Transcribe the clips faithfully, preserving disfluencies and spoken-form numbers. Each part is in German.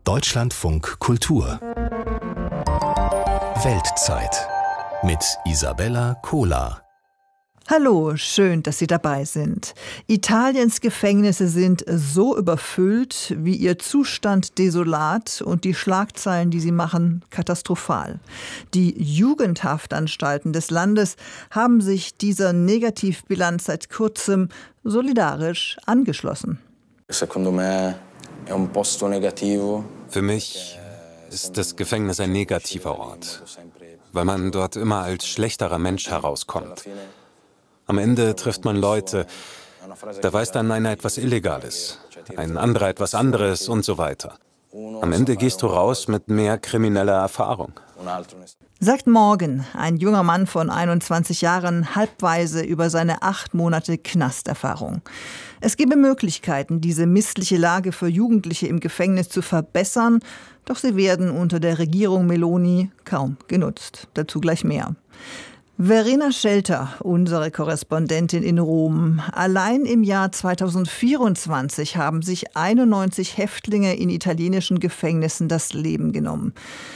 Deutschlandfunk Kultur Weltzeit mit Isabella Kohler. Hallo, schön, dass Sie dabei sind. Italiens Gefängnisse sind so überfüllt, wie ihr Zustand desolat und die Schlagzeilen, die sie machen, katastrophal. Die Jugendhaftanstalten des Landes haben sich dieser Negativbilanz seit kurzem solidarisch angeschlossen. Für mich ist das Gefängnis ein negativer Ort, weil man dort immer als schlechterer Mensch herauskommt. Am Ende trifft man Leute, da weiß dann einer etwas Illegales, ein anderer etwas anderes und so weiter. Am Ende gehst du raus mit mehr krimineller Erfahrung. Sagt Morgan, ein junger Mann von einundzwanzig Jahren, halbweise über seine acht Monate Knasterfahrung. Es gebe Möglichkeiten, diese missliche Lage für Jugendliche im Gefängnis zu verbessern, doch sie werden unter der Regierung Meloni kaum genutzt. Dazu gleich mehr. Verena Schelter, unsere Korrespondentin in Rom. Allein im Jahr zweitausendvierundzwanzig haben sich einundneunzig Häftlinge in italienischen Gefängnissen das Leben genommen.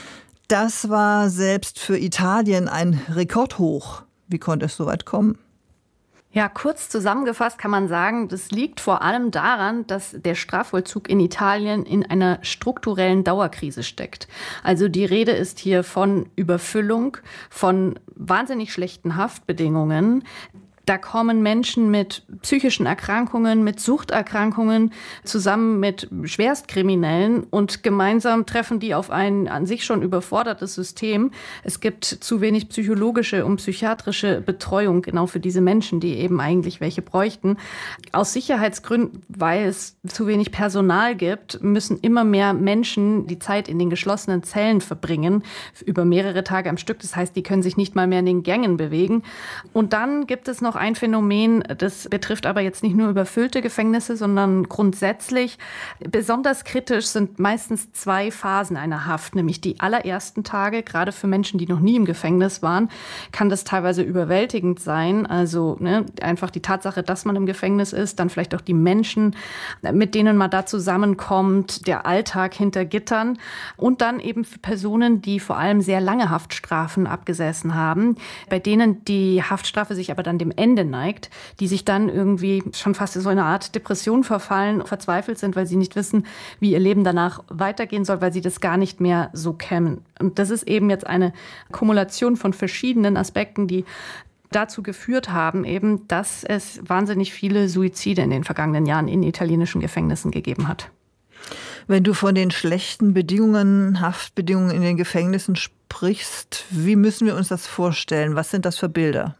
Das war selbst für Italien ein Rekordhoch. Wie konnte es so weit kommen? Ja, kurz zusammengefasst kann man sagen, das liegt vor allem daran, dass der Strafvollzug in Italien in einer strukturellen Dauerkrise steckt. Also die Rede ist hier von Überfüllung, von wahnsinnig schlechten Haftbedingungen. Da kommen Menschen mit psychischen Erkrankungen, mit Suchterkrankungen zusammen mit Schwerstkriminellen und gemeinsam treffen die auf ein an sich schon überfordertes System. Es gibt zu wenig psychologische und psychiatrische Betreuung genau für diese Menschen, die eben eigentlich welche bräuchten. Aus Sicherheitsgründen, weil es zu wenig Personal gibt, müssen immer mehr Menschen die Zeit in den geschlossenen Zellen verbringen, über mehrere Tage am Stück. Das heißt, die können sich nicht mal mehr in den Gängen bewegen. Und dann gibt es noch ein Phänomen, das betrifft aber jetzt nicht nur überfüllte Gefängnisse, sondern grundsätzlich. Besonders kritisch sind meistens zwei Phasen einer Haft, nämlich die allerersten Tage. Gerade für Menschen, die noch nie im Gefängnis waren, kann das teilweise überwältigend sein. Also ne, einfach die Tatsache, dass man im Gefängnis ist, dann vielleicht auch die Menschen, mit denen man da zusammenkommt, der Alltag hinter Gittern und dann eben für Personen, die vor allem sehr lange Haftstrafen abgesessen haben, bei denen die Haftstrafe sich aber dann dem Ende neigt, die sich dann irgendwie schon fast in so eine Art Depression verfallen, verzweifelt sind, weil sie nicht wissen, wie ihr Leben danach weitergehen soll, weil sie das gar nicht mehr so kennen. Und das ist eben jetzt eine Kumulation von verschiedenen Aspekten, die dazu geführt haben, eben, dass es wahnsinnig viele Suizide in den vergangenen Jahren in italienischen Gefängnissen gegeben hat. Wenn du von den schlechten Bedingungen, Haftbedingungen in den Gefängnissen sprichst, wie müssen wir uns das vorstellen? Was sind das für Bilder?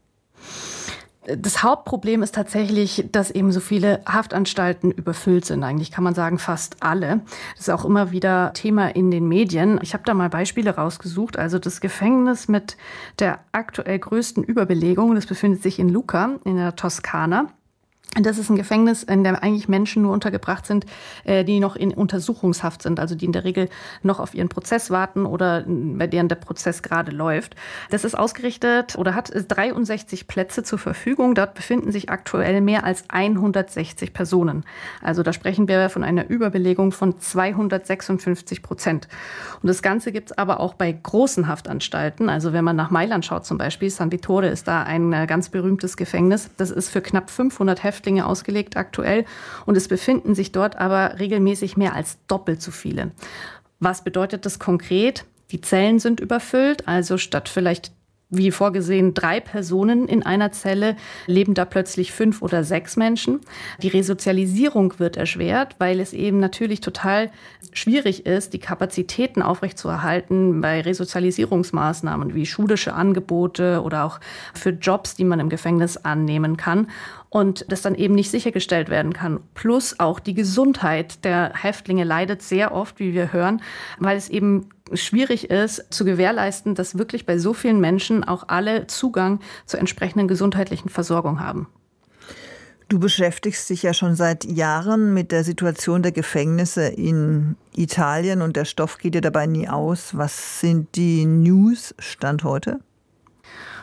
Das Hauptproblem ist tatsächlich, dass eben so viele Haftanstalten überfüllt sind. Eigentlich kann man sagen, fast alle. Das ist auch immer wieder Thema in den Medien. Ich habe da mal Beispiele rausgesucht. Also das Gefängnis mit der aktuell größten Überbelegung, das befindet sich in Lucca in der Toskana. Das ist ein Gefängnis, in dem eigentlich Menschen nur untergebracht sind, die noch in Untersuchungshaft sind, also die in der Regel noch auf ihren Prozess warten oder bei deren der Prozess gerade läuft. Das ist ausgerichtet oder hat dreiundsechzig Plätze zur Verfügung. Dort befinden sich aktuell mehr als hundertsechzig Personen. Also da sprechen wir von einer Überbelegung von zweihundertsechsundfünfzig Prozent. Und das Ganze gibt es aber auch bei großen Haftanstalten. Also wenn man nach Mailand schaut zum Beispiel, San Vittore ist da ein ganz berühmtes Gefängnis. Das ist für knapp fünfhundert Häftlinge ausgelegt aktuell und es befinden sich dort aber regelmäßig mehr als doppelt so viele. Was bedeutet das konkret? Die Zellen sind überfüllt, also statt vielleicht wie vorgesehen drei Personen in einer Zelle leben da plötzlich fünf oder sechs Menschen. Die Resozialisierung wird erschwert, weil es eben natürlich total schwierig ist, die Kapazitäten aufrechtzuerhalten bei Resozialisierungsmaßnahmen wie schulische Angebote oder auch für Jobs, die man im Gefängnis annehmen kann. Und das dann eben nicht sichergestellt werden kann. Plus auch die Gesundheit der Häftlinge leidet sehr oft, wie wir hören, weil es eben schwierig ist, zu gewährleisten, dass wirklich bei so vielen Menschen auch alle Zugang zur entsprechenden gesundheitlichen Versorgung haben. Du beschäftigst dich ja schon seit Jahren mit der Situation der Gefängnisse in Italien und der Stoff geht dir dabei nie aus. Was sind die News Stand heute?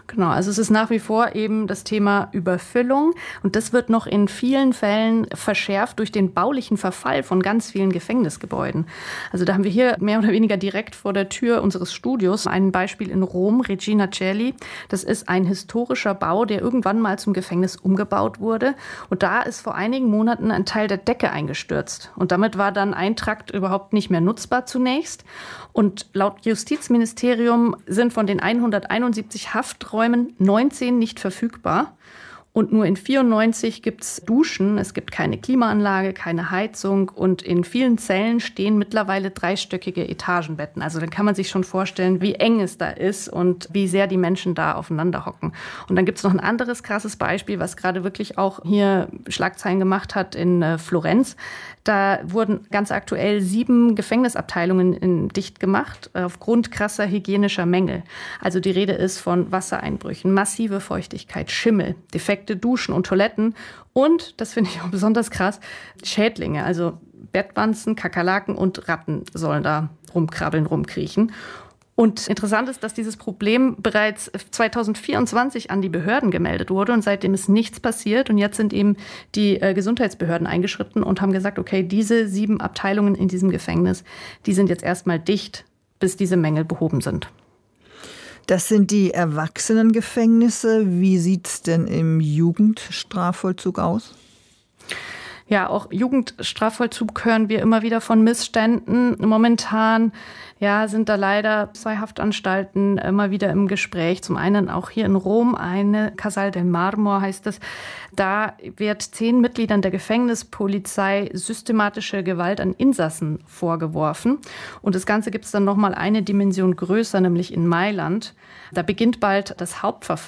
Genau, also es ist nach wie vor eben das Thema Überfüllung und das wird noch in vielen Fällen verschärft durch den baulichen Verfall von ganz vielen Gefängnisgebäuden. Also da haben wir hier mehr oder weniger direkt vor der Tür unseres Studios ein Beispiel in Rom, Regina Coeli. Das ist ein historischer Bau, der irgendwann mal zum Gefängnis umgebaut wurde und da ist vor einigen Monaten ein Teil der Decke eingestürzt und damit war dann ein Trakt überhaupt nicht mehr nutzbar zunächst und laut Justizministerium sind von den hunderteinundsiebzig Hafträumen neunzehn nicht verfügbar und nur in vierundneunzig gibt es Duschen, es gibt keine Klimaanlage, keine Heizung und in vielen Zellen stehen mittlerweile dreistöckige Etagenbetten. Also dann kann man sich schon vorstellen, wie eng es da ist und wie sehr die Menschen da aufeinander hocken. Und dann gibt es noch ein anderes krasses Beispiel, was gerade wirklich auch hier Schlagzeilen gemacht hat in äh, Florenz. Da wurden ganz aktuell sieben Gefängnisabteilungen in, dicht gemacht, aufgrund krasser hygienischer Mängel. Also die Rede ist von Wassereinbrüchen, massive Feuchtigkeit, Schimmel, defekte Duschen und Toiletten und, das finde ich auch besonders krass, Schädlinge, also Bettwanzen, Kakerlaken und Ratten sollen da rumkrabbeln, rumkriechen. Und interessant ist, dass dieses Problem bereits zweitausendvierundzwanzig an die Behörden gemeldet wurde und seitdem ist nichts passiert. Und jetzt sind eben die äh, Gesundheitsbehörden eingeschritten und haben gesagt, okay, diese sieben Abteilungen in diesem Gefängnis, die sind jetzt erstmal dicht, bis diese Mängel behoben sind. Das sind die Erwachsenengefängnisse. Wie sieht's denn im Jugendstrafvollzug aus? Ja, auch Jugendstrafvollzug hören wir immer wieder von Missständen. Momentan ja, sind da leider zwei Haftanstalten immer wieder im Gespräch. Zum einen auch hier in Rom, eine Casal del Marmor heißt es. Da wird zehn Mitgliedern der Gefängnispolizei systematische Gewalt an Insassen vorgeworfen. Und das Ganze gibt es dann nochmal eine Dimension größer, nämlich in Mailand. Da beginnt bald das Hauptverfahren.